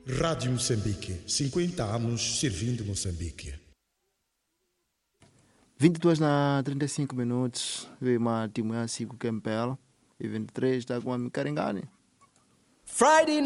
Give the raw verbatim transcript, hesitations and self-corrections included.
Rádio Moçambique, cinquenta anos servindo Moçambique. vinte e duas na trinta e cinco minutos, veio uma timu ya siku Kempela, e vinte e três está com a Micaringani. Friday